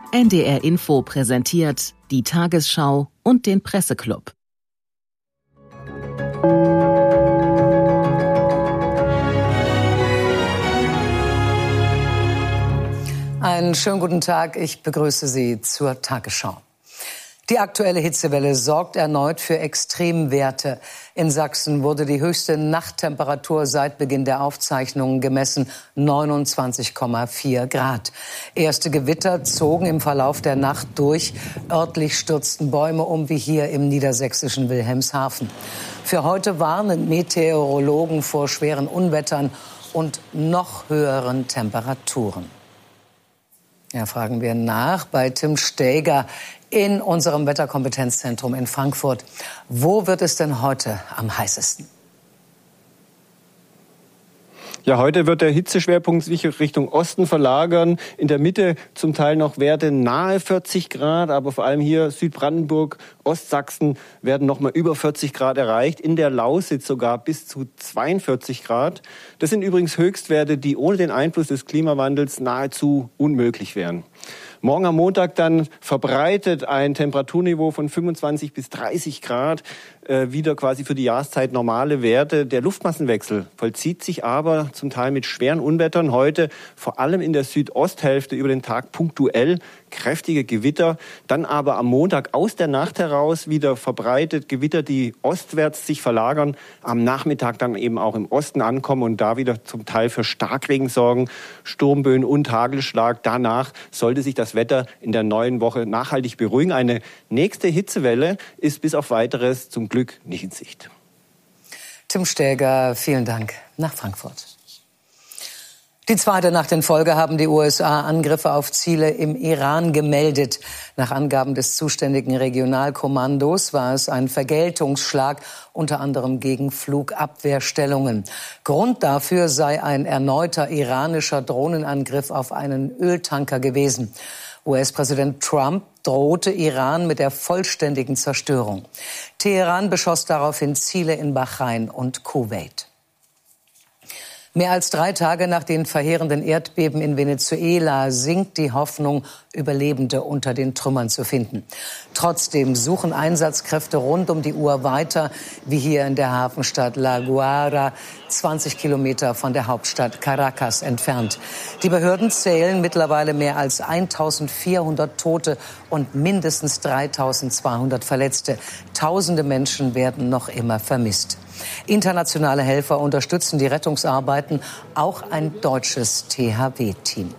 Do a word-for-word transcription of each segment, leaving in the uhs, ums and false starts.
N D R Info präsentiert die Tagesschau und den Presseclub. Einen schönen guten Tag, ich begrüße Sie zur Tagesschau. Die aktuelle Hitzewelle sorgt erneut für Extremwerte. In Sachsen wurde die höchste Nachttemperatur seit Beginn der Aufzeichnungen gemessen, neunundzwanzig Komma vier Grad. Erste Gewitter zogen im Verlauf der Nacht durch. Örtlich stürzten Bäume um, wie hier im niedersächsischen Wilhelmshaven. Für heute warnen Meteorologen vor schweren Unwettern und noch höheren Temperaturen. Ja, fragen wir nach bei Tim Stäger in unserem Wetterkompetenzzentrum in Frankfurt. Wo wird es denn heute am heißesten? Ja, heute wird der Hitzeschwerpunkt sich Richtung Osten verlagern. In der Mitte zum Teil noch Werte nahe vierzig Grad, aber vor allem hier Südbrandenburg, Ostsachsen werden noch mal über vierzig Grad erreicht. In der Lausitz sogar bis zu zweiundvierzig Grad. Das sind übrigens Höchstwerte, die ohne den Einfluss des Klimawandels nahezu unmöglich wären. Morgen am Montag dann verbreitet ein Temperaturniveau von fünfundzwanzig bis dreißig Grad, äh, wieder quasi für die Jahreszeit normale Werte. Der Luftmassenwechsel vollzieht sich aber zum Teil mit schweren Unwettern. Heute vor allem in der Südosthälfte über den Tag punktuell kräftige Gewitter. Dann aber am Montag aus der Nacht heraus wieder verbreitet Gewitter, die ostwärts sich verlagern. Am Nachmittag dann eben auch im Osten ankommen und da wieder zum Teil für Starkregen sorgen, Sturmböen und Hagelschlag. Danach sollte sich das Wetter in der neuen Woche nachhaltig beruhigen. Eine nächste Hitzewelle ist bis auf Weiteres zum Glück nicht in Sicht. Tim Stäger, vielen Dank nach Frankfurt. Die zweite Nacht in Folge haben die U S A Angriffe auf Ziele im Iran gemeldet. Nach Angaben des zuständigen Regionalkommandos war es ein Vergeltungsschlag, unter anderem gegen Flugabwehrstellungen. Grund dafür sei ein erneuter iranischer Drohnenangriff auf einen Öltanker gewesen. U S-Präsident Trump drohte Iran mit der vollständigen Zerstörung. Teheran beschoss daraufhin Ziele in Bahrain und Kuwait. Mehr als drei Tage nach den verheerenden Erdbeben in Venezuela sinkt die Hoffnung, Überlebende unter den Trümmern zu finden. Trotzdem suchen Einsatzkräfte rund um die Uhr weiter, wie hier in der Hafenstadt La Guaira, zwanzig Kilometer von der Hauptstadt Caracas entfernt. Die Behörden zählen mittlerweile mehr als eintausendvierhundert Tote und mindestens dreitausendzweihundert Verletzte. Tausende Menschen werden noch immer vermisst. Internationale Helfer unterstützen die Rettungsarbeiten, auch ein deutsches T H W-Team.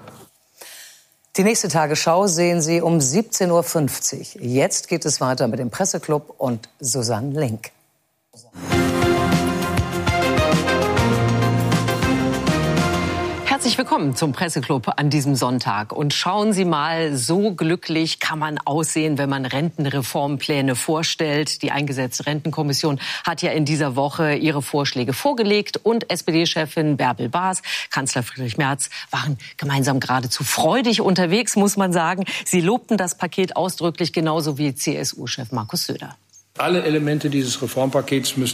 Die nächste Tagesschau sehen Sie um siebzehn Uhr fünfzig. Jetzt geht es weiter mit dem Presseclub und Susanne Link. Herzlich willkommen zum Presseclub an diesem Sonntag. Und schauen Sie mal, so glücklich kann man aussehen, wenn man Rentenreformpläne vorstellt. Die eingesetzte Rentenkommission hat ja in dieser Woche ihre Vorschläge vorgelegt. Und S P D-Chefin Bärbel Baas, Kanzler Friedrich Merz waren gemeinsam geradezu freudig unterwegs, muss man sagen. Sie lobten das Paket ausdrücklich, genauso wie C S U-Chef Markus Söder. Alle Elemente dieses Reformpakets müssen